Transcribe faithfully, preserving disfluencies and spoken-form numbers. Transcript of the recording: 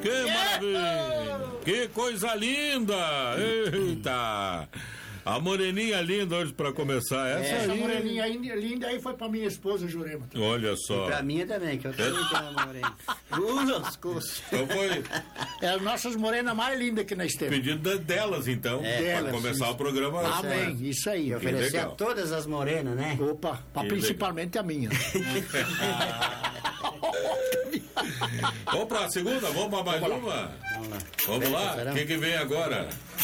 Que maravilha! Que coisa linda! Eita! A moreninha linda hoje pra começar. Essa, Essa aí. moreninha linda aí foi pra minha esposa, Jurema. Olha só. E pra minha também, que eu também tenho uma morena. Unos, Então foi. É as nossas morenas mais lindas que nós temos. Pedido delas, então. É, pra delas, começar isso. o programa. Amém, isso aí. Eu ofereci a legal. todas as morenas, né? Opa, principalmente a minha. Vamos pra segunda? Vamos pra mais Vamos uma? Vamos lá. Vamos lá? O que, que vem agora?